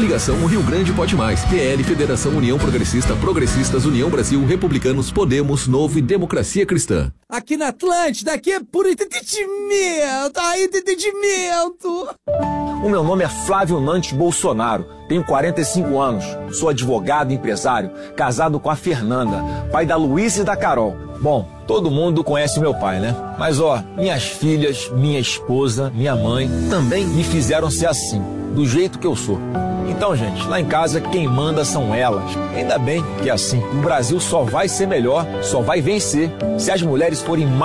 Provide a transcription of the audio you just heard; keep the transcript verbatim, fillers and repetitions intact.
Coligação Rio Grande Pode Mais, P L, Federação União Progressista, Progressistas, União Brasil, Republicanos, Podemos, Novo e Democracia Cristã. Aqui na Atlântida, aqui é por entendimento, aí entendimento. O meu nome é Flávio Nantes Bolsonaro, tenho quarenta e cinco anos, sou advogado e empresário, casado com a Fernanda, pai da Luísa e da Carol. Bom, todo mundo conhece meu pai, né? Mas ó, minhas filhas, minha esposa, minha mãe também me fizeram ser assim, do jeito que eu sou. Então, gente, lá em casa quem manda são elas. Ainda bem que é assim. O Brasil só vai ser melhor, só vai vencer se as mulheres forem mais